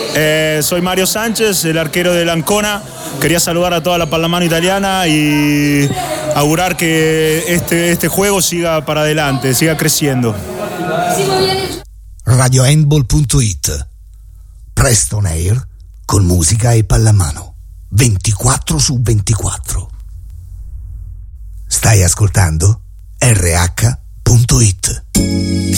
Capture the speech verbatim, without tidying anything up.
Eh, soy Mario Sánchez, el arquero del Ancona. Quería saludar a toda la pallamano italiana y augurar que este, este juego siga para adelante, siga creciendo. radiohandball punto it. Preston Air con musica e pallamano ventiquattro su ventiquattro. Stai ascoltando R H punto it.